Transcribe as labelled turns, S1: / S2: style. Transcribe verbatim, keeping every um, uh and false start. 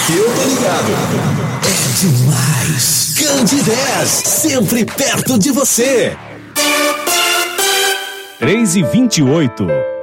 S1: Eu tô ligado. É demais. Candidez, sempre perto de você.
S2: três e vinte e oito.